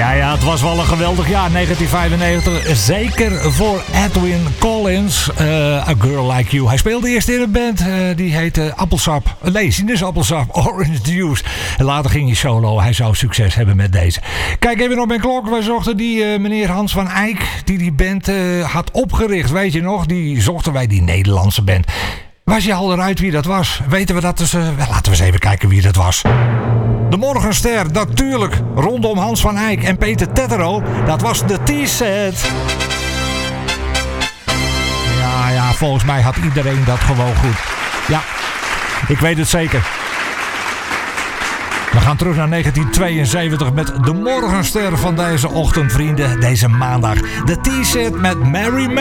Ja, het was wel een geweldig jaar, 1995. Zeker voor Edwyn Collins, A Girl Like You. Hij speelde eerst in een band, die heette Appelsap. Nee, sinaasappelsap, Orange Juice. En later ging hij solo. Hij zou succes hebben met deze. Kijk even op mijn klok. Wij zochten die meneer Hans van Eyck, die band had opgericht. Weet je nog? Die zochten wij, die Nederlandse band. Was je al eruit wie dat was? Weten we dat dus? Laten we eens even kijken wie dat was. De Morgenster, natuurlijk. Rondom Hans van Eyck en Peter Tettero. Dat was de T-set. Ja, volgens mij had iedereen dat gewoon goed. Ja, ik weet het zeker. We gaan terug naar 1972 met de Morgenster van deze ochtend, vrienden. Deze maandag. De T-set met Mary May.